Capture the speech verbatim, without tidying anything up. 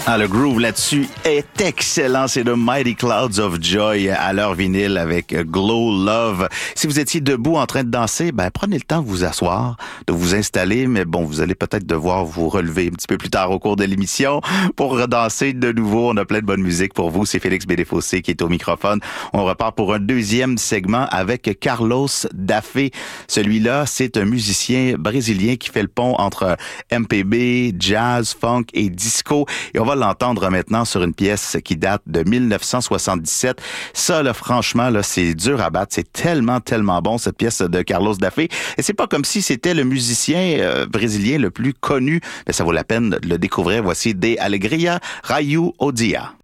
Ah, le groove là-dessus est excellent. C'est The Mighty Clouds of Joy à leur vinyle avec Glow Love. Si vous étiez debout en train de danser, ben prenez le temps de vous asseoir, de vous installer. Mais bon, vous allez peut-être devoir vous relever un petit peu plus tard au cours de l'émission pour redanser de nouveau. On a plein de bonne musique pour vous. C'est Félix Bédéfossé qui est au microphone. On repart pour un deuxième segment avec Carlos Daffé. Celui-là, c'est un musicien brésilien qui fait le pont entre M P B, jazz, funk et disco. Et on va l'entendre maintenant sur une pièce qui date de dix-neuf cent soixante-dix-sept. Ça, là, franchement, là, c'est dur à battre. C'est tellement, tellement bon, cette pièce de Carlos Daffé. Et c'est pas comme si c'était le musicien euh, brésilien le plus connu, mais ça vaut la peine de le découvrir. Voici De Alegria, Raio o Dia.